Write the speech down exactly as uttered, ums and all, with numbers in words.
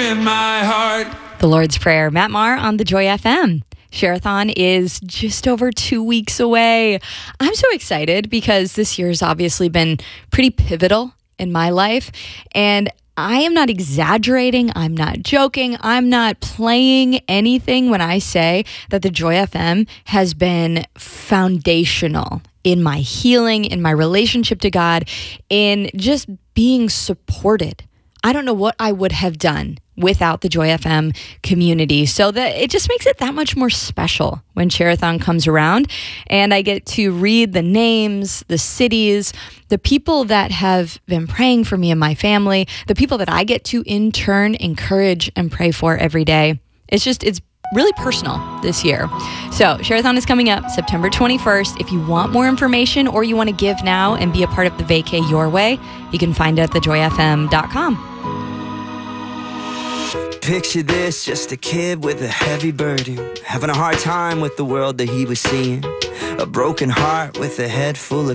in my heart. The Lord's Prayer, Matt Maher on the Joy F M. Share-a-thon is just over two weeks away. I'm so excited because this year has obviously been pretty pivotal in my life, and I am not exaggerating. I'm not joking. I'm not playing anything when I say that the Joy F M has been foundational in my healing, in my relationship to God, in just being supported. I don't know what I would have done without the Joy F M community. So that it just makes it that much more special when Share-a-thon comes around and I get to read the names, the cities, the people that have been praying for me and my family, the people that I get to in turn encourage and pray for every day. It's just, it's really personal this year. So Share-a-thon is coming up September twenty-first. If you want more information or you want to give now and be a part of the vacay your way, you can find it at the joy f m dot com. Picture this, just a kid with a heavy burden, having a hard time with the world that he was seeing. A broken heart with a head full of